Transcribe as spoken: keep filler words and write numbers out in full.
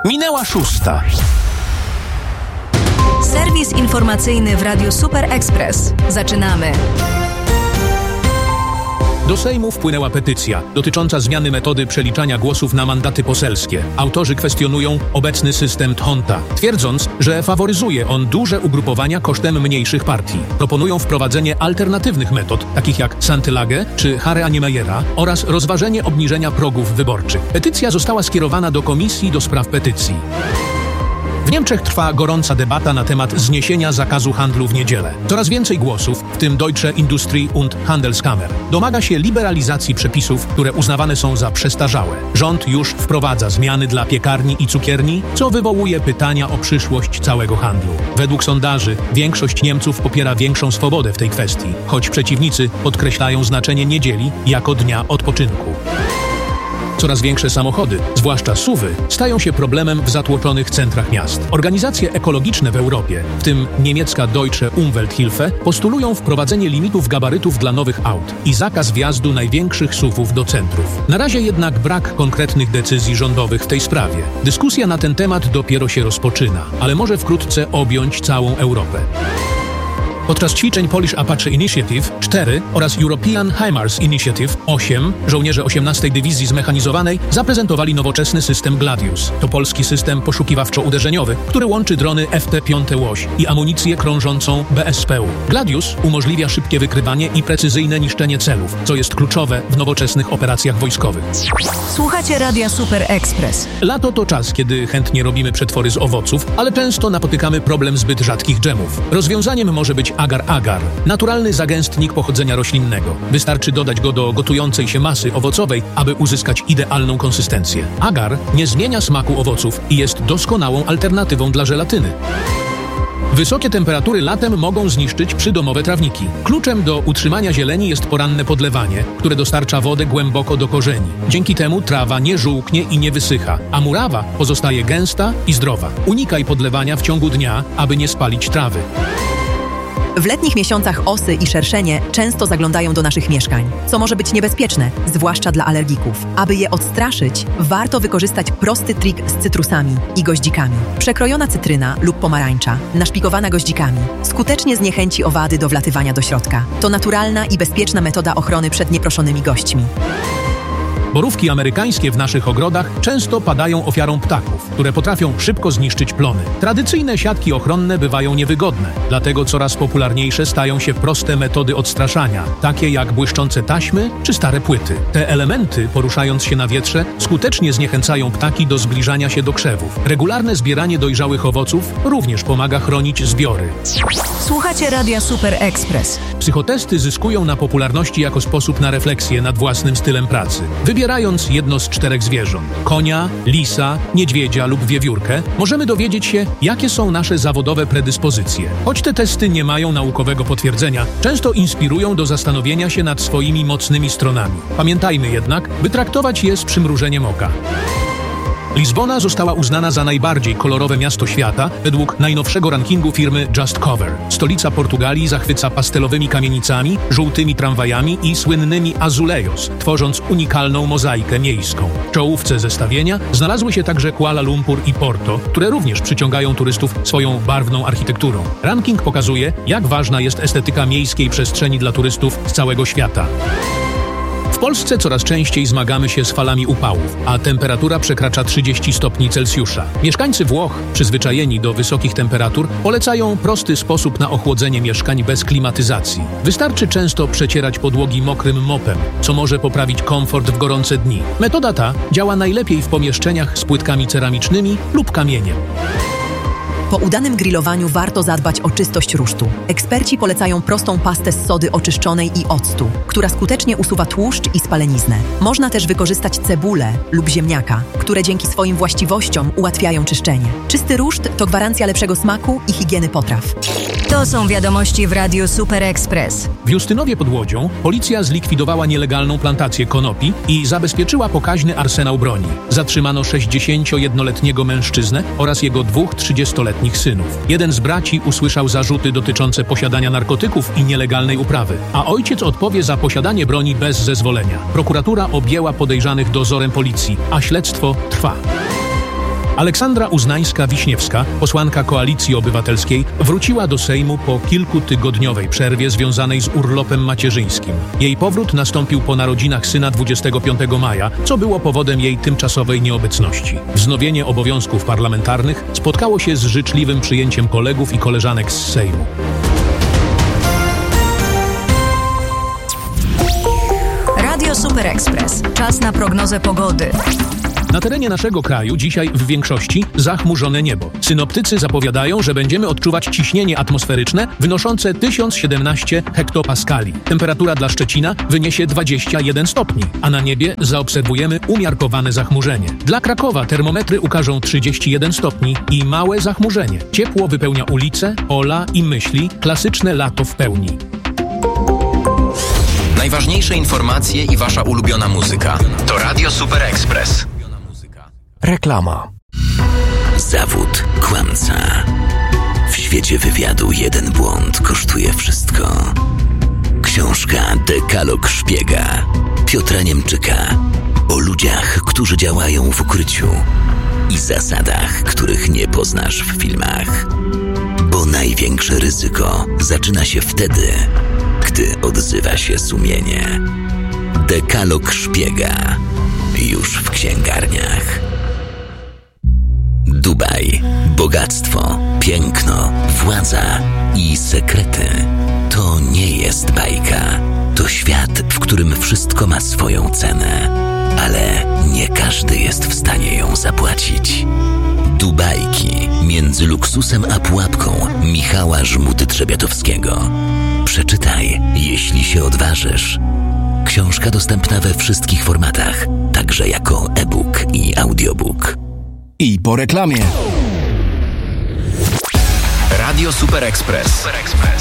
Minęła szósta. Serwis informacyjny w Radiu Super Express. Zaczynamy. Do Sejmu wpłynęła petycja dotycząca zmiany metody przeliczania głosów na mandaty poselskie. Autorzy kwestionują obecny system Thonta, twierdząc, że faworyzuje on duże ugrupowania kosztem mniejszych partii. Proponują wprowadzenie alternatywnych metod, takich jak Santylage czy Hare Animejera, oraz rozważenie obniżenia progów wyborczych. Petycja została skierowana do Komisji do Spraw Petycji. W Niemczech trwa gorąca debata na temat zniesienia zakazu handlu w niedzielę. Coraz więcej głosów, w tym Deutsche Industrie- und Handelskammer, domaga się liberalizacji przepisów, które uznawane są za przestarzałe. Rząd już wprowadza zmiany dla piekarni i cukierni, co wywołuje pytania o przyszłość całego handlu. Według sondaży większość Niemców popiera większą swobodę w tej kwestii, choć przeciwnicy podkreślają znaczenie niedzieli jako dnia odpoczynku. Coraz większe samochody, zwłaszcza suwy, stają się problemem w zatłoczonych centrach miast. Organizacje ekologiczne w Europie, w tym niemiecka Deutsche Umwelthilfe, postulują wprowadzenie limitów gabarytów dla nowych aut i zakaz wjazdu największych suwów do centrów. Na razie jednak brak konkretnych decyzji rządowych w tej sprawie. Dyskusja na ten temat dopiero się rozpoczyna, ale może wkrótce objąć całą Europę. Podczas ćwiczeń Polish Apache Initiative cztery oraz European HIMARS Initiative osiem żołnierze osiemnastej Dywizji Zmechanizowanej zaprezentowali nowoczesny system Gladius. To polski system poszukiwawczo-uderzeniowy, który łączy drony F T pięć Łoś i amunicję krążącą B S P U. Gladius umożliwia szybkie wykrywanie i precyzyjne niszczenie celów, co jest kluczowe w nowoczesnych operacjach wojskowych. Słuchacie Radia Super Express. Lato to czas, kiedy chętnie robimy przetwory z owoców, ale często napotykamy problem zbyt rzadkich dżemów. Rozwiązaniem może być agar-agar, naturalny zagęstnik pochodzenia roślinnego. Wystarczy dodać go do gotującej się masy owocowej, aby uzyskać idealną konsystencję. Agar nie zmienia smaku owoców i jest doskonałą alternatywą dla żelatyny. Wysokie temperatury latem mogą zniszczyć przydomowe trawniki. Kluczem do utrzymania zieleni jest poranne podlewanie, które dostarcza wodę głęboko do korzeni. Dzięki temu trawa nie żółknie i nie wysycha, a murawa pozostaje gęsta i zdrowa. Unikaj podlewania w ciągu dnia, aby nie spalić trawy. W letnich miesiącach osy i szerszenie często zaglądają do naszych mieszkań, co może być niebezpieczne, zwłaszcza dla alergików. Aby je odstraszyć, warto wykorzystać prosty trik z cytrusami i goździkami. Przekrojona cytryna lub pomarańcza, naszpikowana goździkami, skutecznie zniechęci owady do wlatywania do środka. To naturalna i bezpieczna metoda ochrony przed nieproszonymi gośćmi. Borówki amerykańskie w naszych ogrodach często padają ofiarą ptaków, które potrafią szybko zniszczyć plony. Tradycyjne siatki ochronne bywają niewygodne, dlatego coraz popularniejsze stają się proste metody odstraszania, takie jak błyszczące taśmy czy stare płyty. Te elementy, poruszając się na wietrze, skutecznie zniechęcają ptaki do zbliżania się do krzewów. Regularne zbieranie dojrzałych owoców również pomaga chronić zbiory. Słuchacie Radia Super Express. Psychotesty zyskują na popularności jako sposób na refleksję nad własnym stylem pracy. Wybierając jedno z czterech zwierząt, konia, lisa, niedźwiedzia lub wiewiórkę, możemy dowiedzieć się, jakie są nasze zawodowe predyspozycje. Choć te testy nie mają naukowego potwierdzenia, często inspirują do zastanowienia się nad swoimi mocnymi stronami. Pamiętajmy jednak, by traktować je z przymrużeniem oka. Lizbona została uznana za najbardziej kolorowe miasto świata według najnowszego rankingu firmy Just Cover. Stolica Portugalii zachwyca pastelowymi kamienicami, żółtymi tramwajami i słynnymi azulejos, tworząc unikalną mozaikę miejską. W czołówce zestawienia znalazły się także Kuala Lumpur i Porto, które również przyciągają turystów swoją barwną architekturą. Ranking pokazuje, jak ważna jest estetyka miejskiej przestrzeni dla turystów z całego świata. W Polsce coraz częściej zmagamy się z falami upałów, a temperatura przekracza trzydzieści stopni Celsjusza. Mieszkańcy Włoch, przyzwyczajeni do wysokich temperatur, polecają prosty sposób na ochłodzenie mieszkań bez klimatyzacji. Wystarczy często przecierać podłogi mokrym mopem, co może poprawić komfort w gorące dni. Metoda ta działa najlepiej w pomieszczeniach z płytkami ceramicznymi lub kamieniem. Po udanym grillowaniu warto zadbać o czystość rusztu. Eksperci polecają prostą pastę z sody oczyszczonej i octu, która skutecznie usuwa tłuszcz i spaleniznę. Można też wykorzystać cebulę lub ziemniaka, które dzięki swoim właściwościom ułatwiają czyszczenie. Czysty ruszt to gwarancja lepszego smaku i higieny potraw. To są wiadomości w Radiu Super Express. W Justynowie pod Łodzią policja zlikwidowała nielegalną plantację konopi i zabezpieczyła pokaźny arsenał broni. Zatrzymano sześćdziesięciojednoletniego mężczyznę oraz jego dwóch trzydziestoletnich synów. Jeden z braci usłyszał zarzuty dotyczące posiadania narkotyków i nielegalnej uprawy, a ojciec odpowie za posiadanie broni bez zezwolenia. Prokuratura objęła podejrzanych dozorem policji, a śledztwo trwa. Aleksandra Uznańska-Wiśniewska, posłanka Koalicji Obywatelskiej, wróciła do Sejmu po kilkutygodniowej przerwie związanej z urlopem macierzyńskim. Jej powrót nastąpił po narodzinach syna dwudziestego piątego maja, co było powodem jej tymczasowej nieobecności. Wznowienie obowiązków parlamentarnych spotkało się z życzliwym przyjęciem kolegów i koleżanek z Sejmu. Radio Super Express. Czas na prognozę pogody. Na terenie naszego kraju dzisiaj w większości zachmurzone niebo. Synoptycy zapowiadają, że będziemy odczuwać ciśnienie atmosferyczne wynoszące tysiąc siedemnaście hektopaskali. Temperatura dla Szczecina wyniesie dwadzieścia jeden stopni, a na niebie zaobserwujemy umiarkowane zachmurzenie. Dla Krakowa termometry ukażą trzydzieści jeden stopni i małe zachmurzenie. Ciepło wypełnia ulice, pola i myśli. Klasyczne lato w pełni. Najważniejsze informacje i wasza ulubiona muzyka. To Radio Super Express. Reklama. Zawód kłamca. W świecie wywiadu jeden błąd kosztuje wszystko. Książka Dekalog Szpiega Piotra Niemczyka o ludziach, którzy działają w ukryciu i zasadach, których nie poznasz w filmach. Bo największe ryzyko zaczyna się wtedy, gdy odzywa się sumienie. Dekalog Szpiega już w księgarniach. Dubaj, bogactwo, piękno, władza i sekrety. To nie jest bajka. To świat, w którym wszystko ma swoją cenę, ale nie każdy jest w stanie ją zapłacić. Dubajki między luksusem a pułapką Michała Żmudy-Trzebiatowskiego. Przeczytaj, jeśli się odważysz. Książka dostępna we wszystkich formatach, także jako e-book i audiobook. I po reklamie. Radio Super Express. Super Express.